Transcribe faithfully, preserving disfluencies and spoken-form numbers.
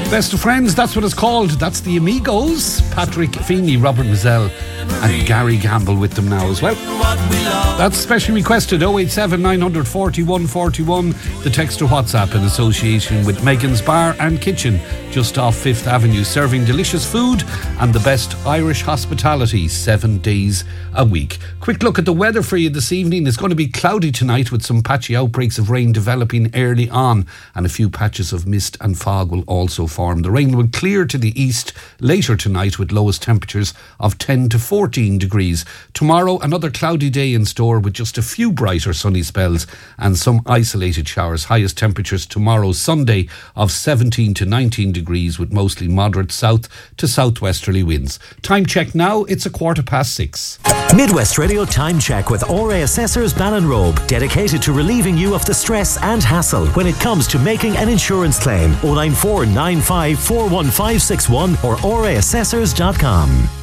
Best of Friends, that's what it's called. That's the Amigos. Patrick Feeney, Robert Mazzell and Gary Gamble with them now as well. That's specially requested oh eight seven nine four one four one. The text to WhatsApp in association with Megan's Bar and Kitchen just off Fifth Avenue, serving delicious food and the best Irish hospitality seven days a week. Quick look at the weather for you this evening. It's going to be cloudy tonight with some patchy outbreaks of rain developing early on, and a few patches of mist and fog will also form. The rain will clear to the east later tonight with lowest temperatures of ten to fourteen degrees. Tomorrow, another cloudy day in store with just a few brighter sunny spells and some isolated showers. Highest temperatures tomorrow, Sunday, of seventeen to nineteen degrees with mostly moderate south to southwesterly winds. Time check now, it's a quarter past six. Midwest Radio Time Check with O R A Assessors Ballinrobe, dedicated to relieving you of the stress and hassle when it comes to making an insurance claim. oh nine four nine five four one five six one or O R A assessors dot com.